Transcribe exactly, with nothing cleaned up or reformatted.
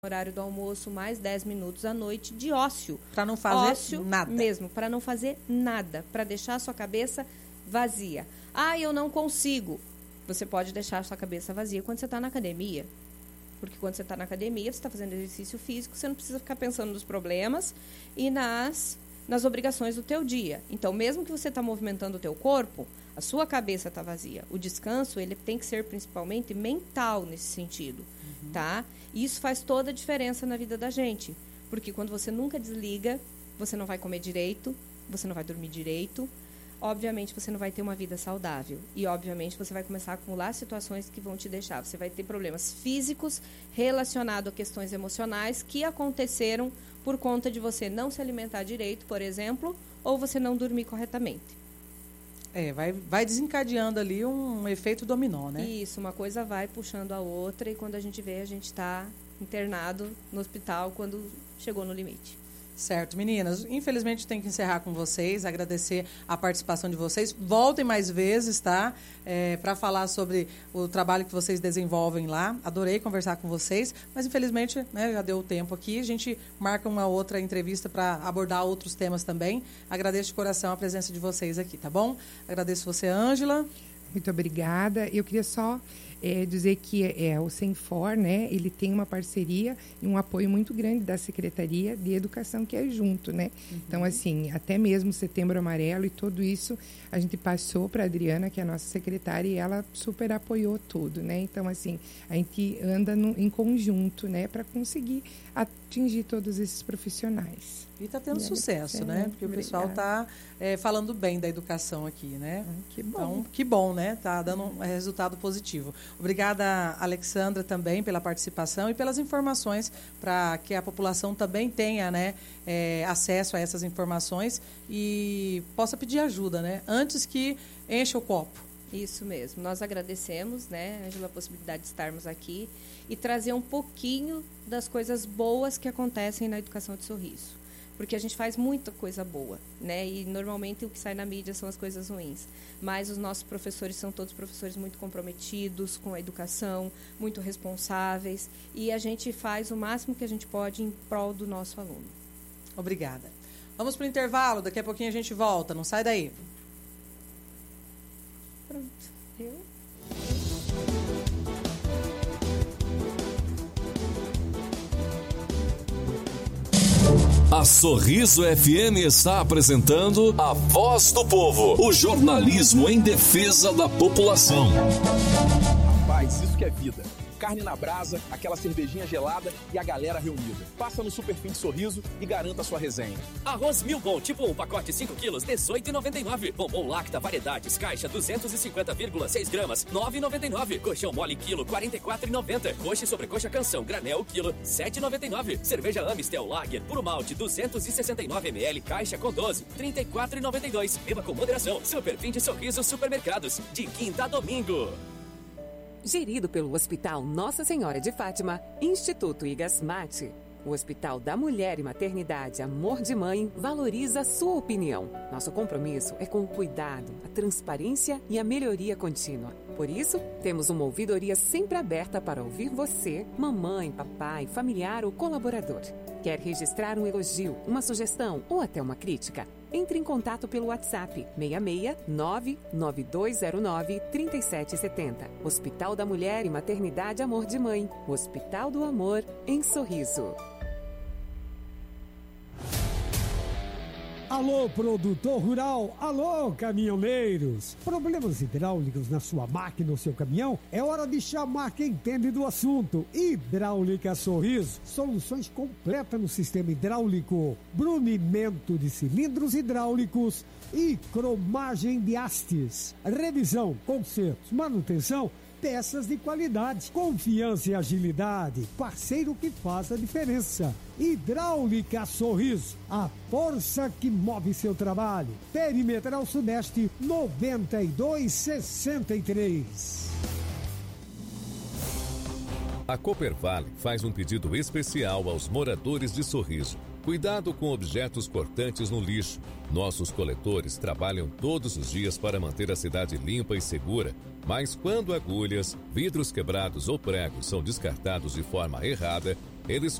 horário do almoço, mais dez minutos à noite de ócio. Para não fazer ócio nada. mesmo, para não fazer nada, para deixar a sua cabeça vazia. Ah, eu não consigo. Você pode deixar a sua cabeça vazia quando você está na academia. Porque quando você está na academia, você está fazendo exercício físico, você não precisa ficar pensando nos problemas e nas, nas obrigações do teu dia. Então, mesmo que você está movimentando o teu corpo, a sua cabeça está vazia. O descanso, ele tem que ser principalmente mental nesse sentido, uhum. tá? E isso faz toda a diferença na vida da gente. Porque quando você nunca desliga, você não vai comer direito, você não vai dormir direito, obviamente você não vai ter uma vida saudável. E, obviamente, você vai começar a acumular situações que vão te deixar. Você vai ter problemas físicos relacionados a questões emocionais que aconteceram por conta de você não se alimentar direito, por exemplo, ou você não dormir corretamente. É, vai, vai desencadeando ali um, um efeito dominó, né? Isso, uma coisa vai puxando a outra e quando a gente vê, a gente está internado no hospital quando chegou no limite. Certo, meninas, infelizmente tem que encerrar com vocês, agradecer a participação de vocês. Voltem mais vezes, tá? É, para falar sobre o trabalho que vocês desenvolvem lá. Adorei conversar com vocês, mas infelizmente, né, já deu o tempo aqui. A gente marca uma outra entrevista para abordar outros temas também. Agradeço de coração a presença de vocês aqui, tá bom? Agradeço você, Ângela. Muito obrigada. Eu queria só é, dizer que é, o Senfor, né, ele tem uma parceria e um apoio muito grande da Secretaria de Educação, que é junto, né? Uhum. Então, assim, até mesmo Setembro Amarelo e tudo isso, a gente passou para a Adriana, que é a nossa secretária, e ela super apoiou tudo, né? Então, assim, a gente anda no, em conjunto, né, para conseguir atingir todos esses profissionais. E está tendo e sucesso, né? Porque obrigada. O pessoal está é, falando bem da educação aqui, né? Ah, que bom. Então, que bom, né? Está dando um resultado positivo. Obrigada, Alexandra, também pela participação e pelas informações para que a população também tenha, né, é, acesso a essas informações e possa pedir ajuda, né? Antes que encha o copo. Isso mesmo. Nós agradecemos, né, Ângela, a possibilidade de estarmos aqui e trazer um pouquinho das coisas boas que acontecem na educação de Sorriso. Porque a gente faz muita coisa boa, né? E normalmente o que sai na mídia são as coisas ruins. Mas os nossos professores são todos professores muito comprometidos com a educação, muito responsáveis. E a gente faz o máximo que a gente pode em prol do nosso aluno. Obrigada. Vamos para o intervalo, daqui a pouquinho a gente volta. Não sai daí. Pronto. Eu... A Sorriso F M está apresentando A Voz do Povo, o jornalismo em defesa da população. Rapaz, isso que é vida. Carne na brasa, aquela cervejinha gelada e a galera reunida. Passa no Superfim de Sorriso e garanta a sua resenha. Arroz Milbon, tipo um pacote cinco quilos, dezoito reais e noventa e nove centavos. Bombom Lacta, variedades, caixa, duzentos e cinquenta vírgula seis gramas, nove reais e noventa e nove centavos. Colchão mole, quilo, quarenta e quatro reais e noventa centavos. Coxa e sobrecoxa canção, granel, quilo, sete reais e noventa e nove centavos. Cerveja Amistel Lager, puro malte, duzentos e sessenta e nove mililitros, caixa com doze, trinta e quatro reais e noventa e dois centavos. Beba com moderação. Superfim de Sorriso Supermercados, de quinta a domingo. Gerido pelo Hospital Nossa Senhora de Fátima, Instituto Igasmate. O Hospital da Mulher e Maternidade Amor de Mãe valoriza a sua opinião. Nosso compromisso é com o cuidado, a transparência e a melhoria contínua. Por isso, temos uma ouvidoria sempre aberta para ouvir você, mamãe, papai, familiar ou colaborador. Quer registrar um elogio, uma sugestão ou até uma crítica? Entre em contato pelo WhatsApp seis seis nove nove dois zero nove três sete sete zero. Hospital da Mulher e Maternidade Amor de Mãe. O Hospital do Amor em Sorriso. Alô, produtor rural! Alô, caminhoneiros! Problemas hidráulicos na sua máquina ou seu caminhão? É hora de chamar quem entende do assunto. Hidráulica Sorriso. Soluções completas no sistema hidráulico. Brunimento de cilindros hidráulicos e cromagem de hastes. Revisão, consertos, manutenção, peças de qualidade, confiança e agilidade, parceiro que faz a diferença. Hidráulica Sorriso, a força que move seu trabalho. Perimetral Sudeste noventa e dois sessenta e três. A Coopervale faz um pedido especial aos moradores de Sorriso. Cuidado com objetos cortantes no lixo. Nossos coletores trabalham todos os dias para manter a cidade limpa e segura, mas quando agulhas, vidros quebrados ou pregos são descartados de forma errada, eles